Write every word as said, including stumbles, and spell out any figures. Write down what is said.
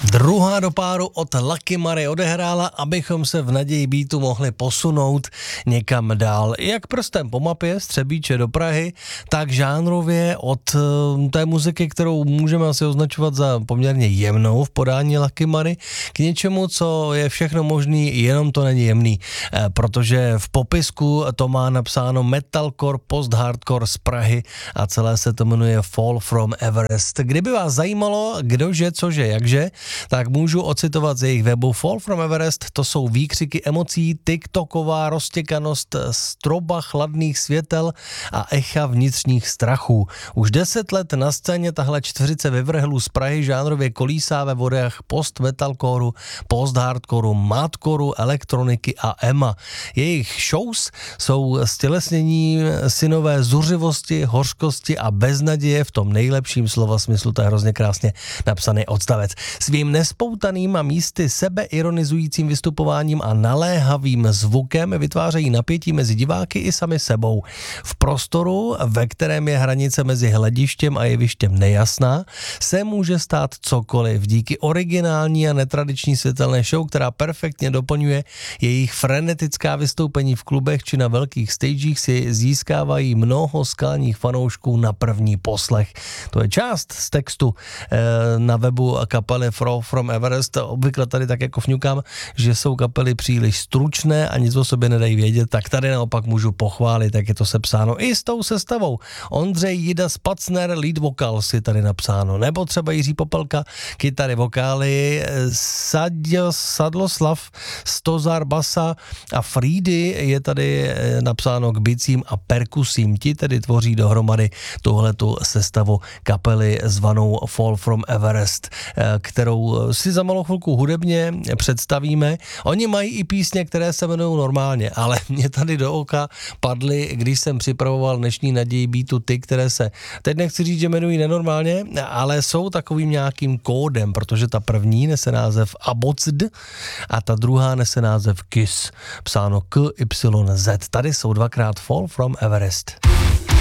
Druhá do páru od Lucky Mary odehrála, abychom se v naději beatu mohli posunout někam dál. Jak prstem po mapě z Třebíče do Prahy, tak žánrově od té muziky, kterou můžeme asi označovat za poměrně jemnou v podání Lucky Mary, k něčemu, co je všechno možný, jenom to není jemný, protože v popisku to má napsáno metalcore, post-hardcore z Prahy a celé se to jmenuje Fall from Everest. Kdyby vás zajímalo, kdože, cože, jakže, tak můžu ocitovat z jejich webu. Fall from Everest, to jsou výkřiky emocí, tiktoková roztěkanost stroba chladných světel a echa vnitřních strachů. Už deset let na scéně tahle čtveřice vyvrhlů z Prahy žánrově kolísá ve vodách post-metalcoreu, post-hardcoreu, madcoreu, elektroniky a ema. Jejich shows jsou stělesnění synové zuřivosti, hořkosti a beznaděje v tom nejlepším slova smyslu, to je hrozně krásně napsaný odstavec. Svým nespoutaným a místy sebeironizujícím vystupováním a naléhavým zvukem vytvářejí napětí mezi diváky i sami sebou. V prostoru, ve kterém je hranice mezi hledištěm a jevištěm nejasná, se může stát cokoliv. Díky originální a netradiční světelné show, která perfektně doplňuje jejich frenetická vystoupení v klubech či na velkých stagech, si získávají mnoho skalních fanoušků na první poslech. To je část z textu eh, na webu kapely Fall from Everest. Obvykle tady tak jako fňukám, že jsou kapely příliš stručné a nic o sobě nedají vědět, tak tady naopak můžu pochválit, jak je to sepsáno i s tou sestavou. Ondřej Jida Spacner, lead vokal si tady napsáno, nebo třeba Jiří Popelka, kytary, vokály, Sadio, Sadloslav, Stozar, basa a Friedy je tady napsáno k bicím a perkusím. Ti tedy tvoří dohromady tuhletu sestavu kapely zvanou Fall from Everest, kterou si za malou chvilku hudebně představíme. Oni mají i písně, které se jmenují normálně, ale mě tady do oka padly, když jsem připravoval dnešní naději beatu, ty, které se, teď nechci říct, že jmenují nenormálně, ale jsou takovým nějakým kódem, protože ta první nese název Abocd a ta druhá nese název Kiss, psáno K Y Z. Tady jsou dvakrát Fall from Everest.